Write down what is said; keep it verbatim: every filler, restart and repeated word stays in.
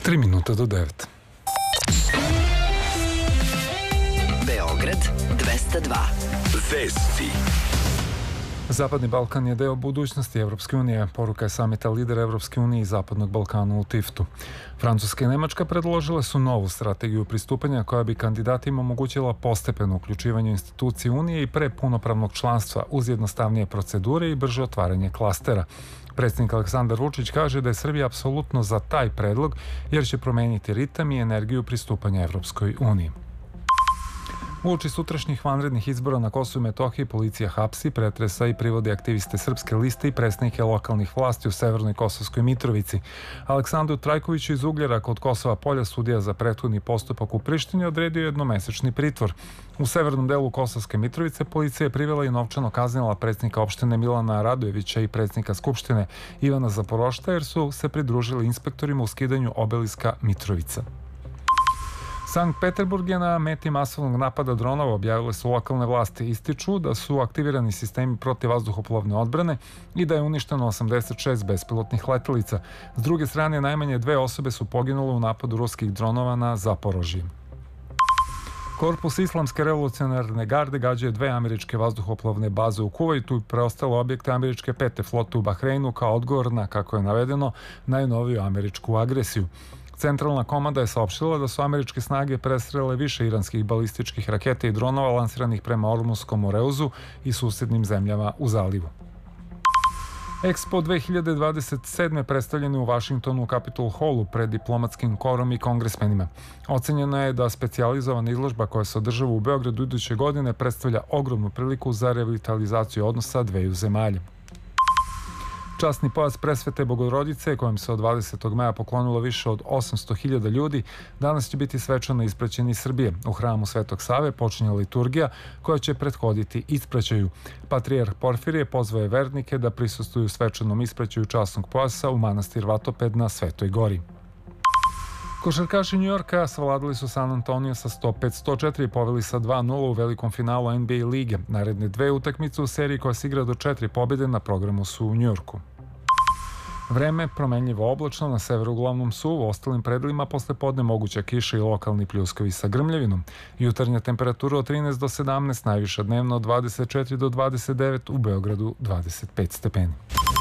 Tri minuta do devet. Beograd dvesta dva. Vesti. Zapadni Balkan je deo budućnosti Evropske unije, poruka je samita lidera Evropske unije i Zapadnog Balkana u Tiftu. Francuska i Nemačka predložile su novu strategiju pristupanja koja bi kandidatima omogućila postepeno uključivanje institucije Unije i pre punopravnog članstva uz jednostavnije procedure i brže otvaranje klastera. Predsjednik Aleksandar Vučić kaže da je Srbija apsolutno za taj predlog jer će promeniti ritam i energiju pristupanja Evropskoj uniji. Uoči sutrašnjih vanrednih izbora na Kosovu i Metohiji policija hapsi, pretresa i privodi aktiviste Srpske liste i predstavnike lokalnih vlasti u Severnoj Kosovskoj Mitrovici. Aleksandru Trajkoviću iz Ugljera kod Kosova Polja sudija za prethodni postupak u Prištini odredio jednomesečni pritvor. U severnom delu Kosovske Mitrovice policija je privela i novčano kaznila predsjednika opštine Milana Radojevića i predsjednika Skupštine Ivana Zaporošta jer su se pridružili inspektorima u skidanju obeliska Mitrovica. Sankt Peterburg je na meti masovnog napada dronova, objavile su lokalne vlasti. Ističu da su aktivirani sistemi protivvazduhoplovne odbrane i da je uništeno osamdeset šest bespilotnih letelica. S druge strane, najmanje dve osobe su poginule u napadu ruskih dronova na Zaporožje. Korpus Islamske revolucionarne garde gađaju dve američke vazduhoplovne baze u Kuvajtu i preostale objekte američke pete flote u Bahreinu kao odgovor na, kako je navedeno, najnoviju američku agresiju. Centralna komanda je saopštila da su američke snage presrele više iranskih balističkih raketa i dronova lansiranih prema Ormuskom Moreuzu i susjednim zemljama u zalivu. Expo dve hiljade dvadeset sedme predstavljen je u Vašingtonu u Capitol Hallu pred diplomatskim korom i kongresmenima. Ocenjeno je da specijalizovana izložba koja se održava u Beogradu iduće godine predstavlja ogromnu priliku za revitalizaciju odnosa dveju zemalja. Časni pojas Presvete Bogorodice, kojem se od dvadesetog maja poklonilo više od osamsto hiljada ljudi, danas će biti svečano ispraćen iz Srbije. U hramu Svetog Save počinje liturgija koja će prethoditi ispraćaju. Patrijarh Porfirije pozvao je vernike da prisustvuju svečanom ispraćaju časnog pojasa u manastir Vatoped na Svetoj Gori. Košarkaši Njujorka savladali su San Antonio sa sto pet sto četiri i poveli sa dva nula u velikom finalu N B A lige. Naredne dve utakmice u seriji koja se igra do četiri pobjede na programu su u Njujorku. Vreme promenljivo oblačno, na severu uglavnom suvo, u ostalim predelima posle podne moguća kiša i lokalni pljuskovi sa grmljavinom. Jutarnja temperatura od trinaest do sedamnaest, najviša dnevno od dvadeset četiri do dvadeset devet, u Beogradu dvadeset pet stepeni.